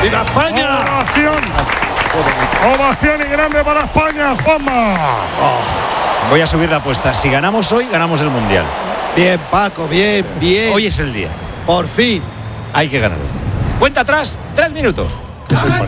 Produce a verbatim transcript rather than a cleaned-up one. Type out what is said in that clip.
¡Viva España! Ovación. Ovación y grande para España, Juanma. Oh. Voy a subir la apuesta. Si ganamos hoy, ganamos el Mundial. Bien, Paco, bien, bien. Hoy es el día. Por fin. Hay que ganar. Cuenta atrás, tres minutos.